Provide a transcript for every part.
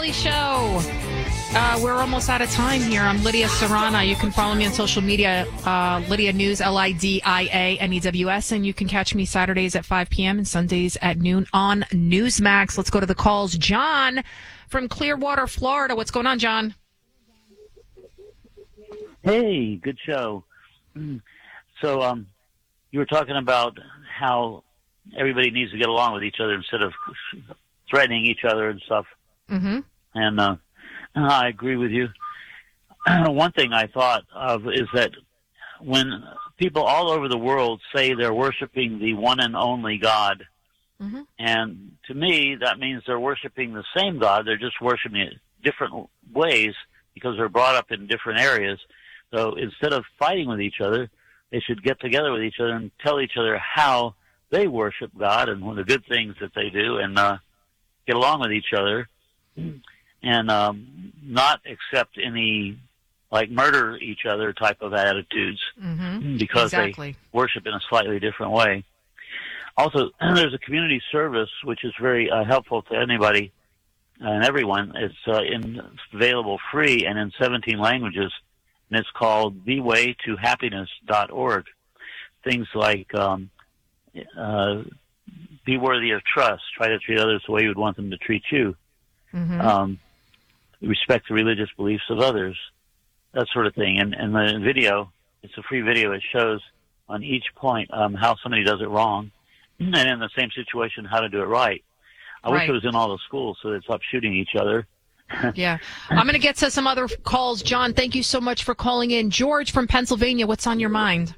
Kelly Show. We're almost out of time here. I'm Lydia Serrana. You can follow me on social media, Lydia News, LIDIANEWS, and you can catch me Saturdays at 5 p.m. and Sundays at noon on Newsmax. Let's go to the calls. John from Clearwater, Florida. What's going on, John? Hey, good show. So, you were talking about how everybody needs to get along with each other instead of threatening each other and stuff. Mm-hmm. And I agree with you. One thing I thought of is that when people all over the world say they're worshiping the one and only God, mm-hmm. and to me that means they're worshiping the same God, they're just worshiping it different ways because they're brought up in different areas. So instead of fighting with each other, they should get together with each other and tell each other how they worship God and one of the good things that they do, and get along with each other, and not accept any like murder each other type of attitudes, mm-hmm. because exactly. they worship in a slightly different way. Also, there's a community service which is very helpful to anybody and everyone. It's available free and in 17 languages, and it's called thewaytohappiness.org. Things like be worthy of trust, try to treat others the way you would want them to treat you, mm-hmm. Respect the religious beliefs of others, that sort of thing. And the video, it's a free video, it shows on each point how somebody does it wrong, and in the same situation, how to do it right. I wish it was in all the schools so they'd stop shooting each other. Yeah. I'm going to get to some other calls. John, thank you so much for calling in. George from Pennsylvania, what's on your mind?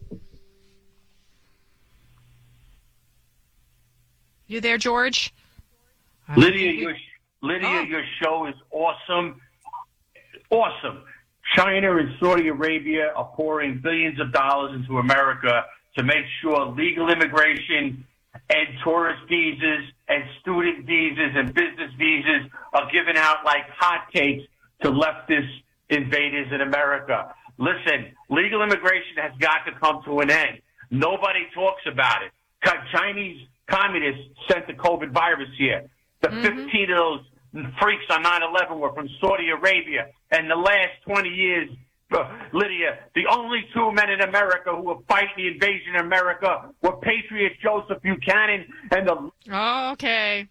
You there, George? Lydia, your show is awesome. Awesome. China and Saudi Arabia are pouring billions of dollars into America to make sure legal immigration and tourist visas and student visas and business visas are given out like hotcakes to leftist invaders in America. Listen, legal immigration has got to come to an end. Nobody talks about it. Chinese communists sent the COVID virus here. The 15 of those freaks on 9/11 were from Saudi Arabia. And the last 20 years, Lydia, the only two men in America who were fighting the invasion of America were Patriot Joseph Buchanan and the... Oh, okay.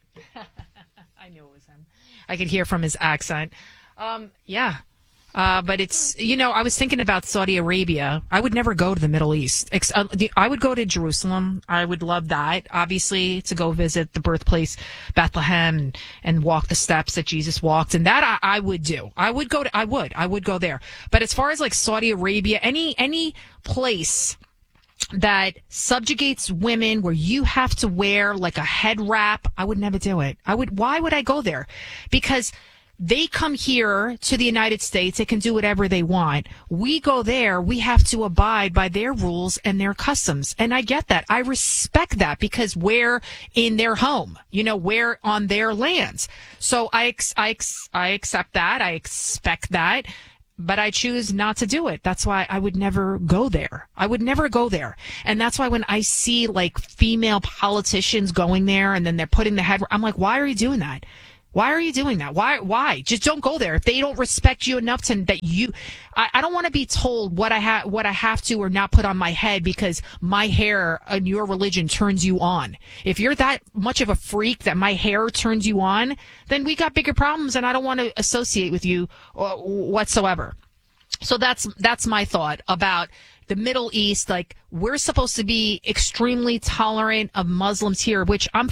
I knew it was him. I could hear from his accent. Yeah. But it's, I was thinking about Saudi Arabia. I would never go to the Middle East. I would go to Jerusalem. I would love that, obviously, to go visit the birthplace, Bethlehem, and walk the steps that Jesus walked. And that I would do. I would go there. But as far as like Saudi Arabia, any place that subjugates women where you have to wear like a head wrap, I would never do it. Why would I go there? Because they come here to the United States. They can do whatever they want. We go there. We have to abide by their rules and their customs. And I get that. I respect that because we're in their home. We're on their lands. So I accept that. I expect that. But I choose not to do it. That's why I would never go there. And that's why when I see like female politicians going there and then they're putting the head, I'm like, why are you doing that? Why are you doing that? Why? Just don't go there. If they don't respect you enough I don't want to be told what I have to or not put on my head because my hair and your religion turns you on. If you're that much of a freak that my hair turns you on, then we got bigger problems and I don't want to associate with you whatsoever. So that's my thought about the Middle East. Like, we're supposed to be extremely tolerant of Muslims here, which hey,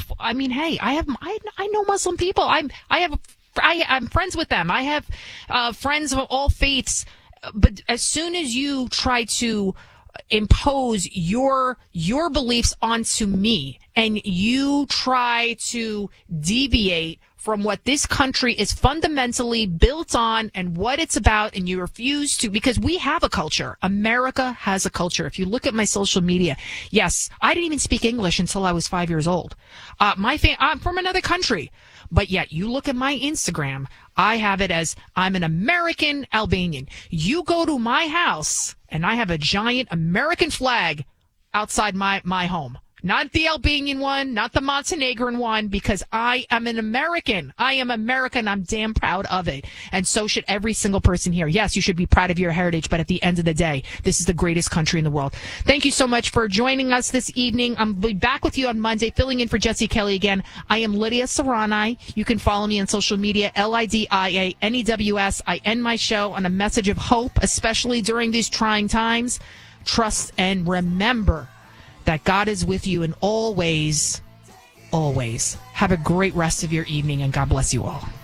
I know Muslim people. I'm friends with them. I have friends of all faiths. But as soon as you try to impose your beliefs onto me and you try to deviate from what this country is fundamentally built on and what it's about, and you refuse to, because we have a culture. America has a culture. If you look at my social media, yes, I didn't even speak English until I was 5 years old. I'm from another country, but yet you look at my Instagram, I have it as I'm an American Albanian. You go to my house and I have a giant American flag outside my home. Not the Albanian one, not the Montenegrin one, because I am an American. I am American. I'm damn proud of it. And so should every single person here. Yes, you should be proud of your heritage, but at the end of the day, this is the greatest country in the world. Thank you so much for joining us this evening. I'll be back with you on Monday, filling in for Jesse Kelly again. I am Lydia Serrani. You can follow me on social media, LIDIANEWS. I end my show on a message of hope, especially during these trying times. Trust and remember that God is with you in all ways, always. Have a great rest of your evening, and God bless you all.